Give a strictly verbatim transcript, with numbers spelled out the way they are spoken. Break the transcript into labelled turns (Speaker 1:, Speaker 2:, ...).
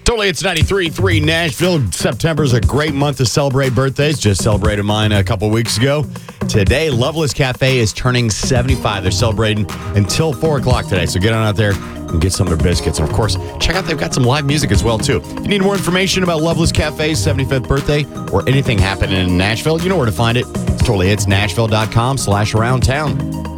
Speaker 1: Totally, it's ninety-three point three Nashville. September's a great month to celebrate birthdays. Just celebrated mine a couple weeks ago. Today, Loveless Cafe is turning seventy-five. They're celebrating until four o'clock today. So get on out there and get some of their biscuits. And, of course, check out they've got some live music as well, too. If you need more information about Loveless Cafe's seventy-fifth birthday or anything happening in Nashville, you know where to find it. It's totally it's Nashville dot com slash around town.